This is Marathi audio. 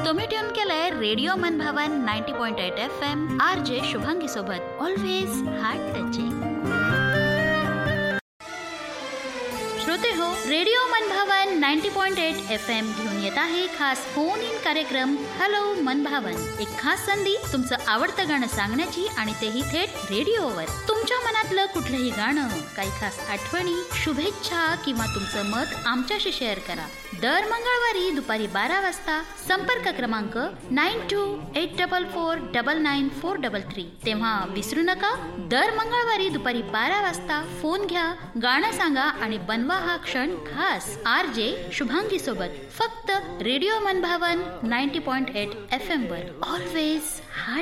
तुम्ही ट्यून केलंय रेडिओ मनभावन 90.8 FM RJ शुभांगी सोबत. Always heart touching. श्रोते हो, रेडिओ मनभावन 90.8 FM घेऊन येत आहे खास फोन इन कार्यक्रम हॅलो मनभावन. एक खास संधी तुमचं आवडतं गाणं सांगण्याची आणि तेही थेट रेडिओवर. तुमच्या मनातलं कुठलंही गाणं, काही खास आठवणी, शुभेच्छा किंवा तुमचं मत आमच्याशी शेअर करा. दर मंगळवारी दुपारी 12 वाजता. संपर्क क्रमांक 9284449943. तेव्हा विसरू नका, दर मंगळवारी दुपारी 12 वाजता फोन घ्या, गाणं सांगा आणि बनवा हा क्षण खास RJ शुभांगी सोबत. फक्त रेडिओ मनभावन 90.8 FM वर. Always heart